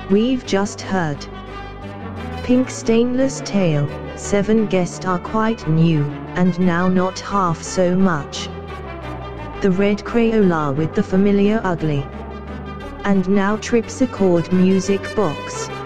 We've just heard Pink Stainless Tail, 7 guests are quite new, and now not half so much. The Red Crayola with the familiar ugly. And now Tripsichord Music Box.